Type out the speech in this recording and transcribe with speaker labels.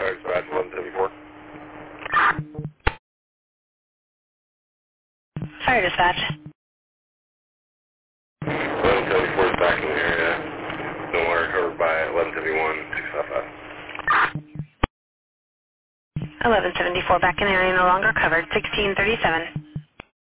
Speaker 1: dispatch 1174.
Speaker 2: Fire dispatch.
Speaker 1: 1174 is back in the area. No water covered by 1171, 655.
Speaker 2: 1174 back in area, no longer covered. 1637.